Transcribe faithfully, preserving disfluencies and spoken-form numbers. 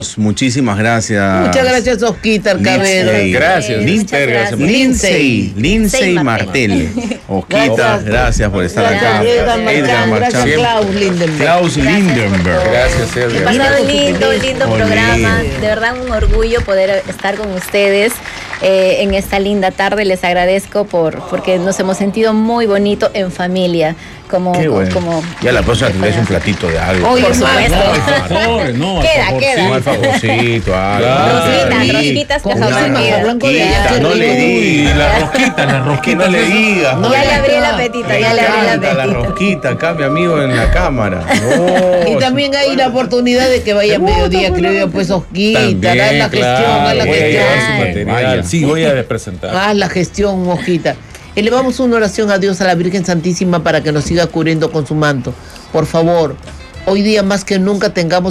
Muchísimas gracias. Muchas gracias, Osquita Cabero. Gracias, Lindsay. Lindsay. Lindsay Martel. Osquita, gracias por estar acá. Edgar Marchán. Gracias, Klaus Lindenberg. Klaus Lindenberg. Gracias, Edgar. He pasado lindo, lindo Olé. programa. De verdad, un orgullo poder estar con ustedes eh, en esta linda tarde. Les agradezco por porque nos hemos sentido muy bonito en familia. Como, Qué bueno. como, Ya la próxima tendréis un platito de algo. Oye, por supuesto. Favor, no, Queda, por queda. No, al favorcito, algo. Rosquitas, rosquitas que Con jamás una quedan. blanco de Rosquita, leche, no le rico. digas. la rosquita, la rosquita. No le digas. No, Ya ya le abrí el está. apetito, Me ya le abrí el encanta la apetito. rosquita, acá mi amigo en la cámara. No, Y también hay la oportunidad de que vaya a mediodía, creo yo, pues Osquita, También, haz la gestión, claro, haz la voy a llevar su gestión. material. Vaya. Sí, voy a presentar. Haz la gestión, Osquita. Elevamos una oración a Dios, a la Virgen Santísima, para que nos siga cubriendo con su manto. Por favor, hoy día más que nunca tengamos